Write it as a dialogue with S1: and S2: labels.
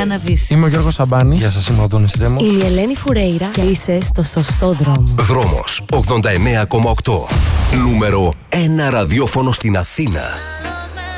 S1: Βαναβής.
S2: Είμαι ο Γιώργος Σαμπάνης.
S3: Γεια σας, είμαι ο Αντώνης Ρέμος.
S4: Είμαι η Ελένη Φουρέιρα και είσαι στο σωστό δρόμο.
S5: Δρόμος 89,8. Νούμερο 1 ραδιόφωνο στην Αθήνα.